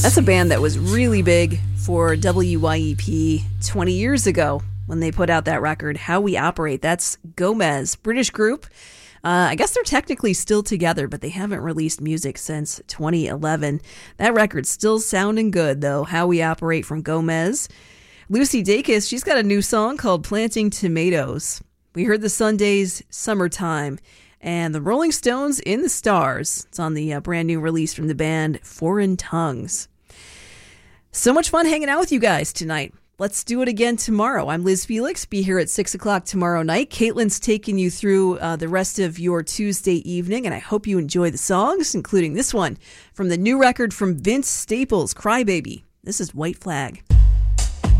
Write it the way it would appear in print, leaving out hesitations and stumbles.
That's a band that was really big for WYEP 20 years ago when they put out that record, How We Operate. That's Gomez, British group. I guess they're technically still together, but they haven't released music since 2011. That record's still sounding good, though, How We Operate from Gomez. Lucy Dacus, she's got a new song called Planting Tomatoes. We heard the Sundays, Summertime, and the Rolling Stones, In the Stars. It's on the brand new release from the band Foreign Tongues. So much fun hanging out with you guys tonight. Let's do it again tomorrow. I'm Liz Felix. Be here at 6 o'clock tomorrow night. Caitlin's taking you through the rest of your Tuesday evening, and I hope you enjoy the songs, including this one from the new record from Vince Staples, Crybaby. This is White Flag.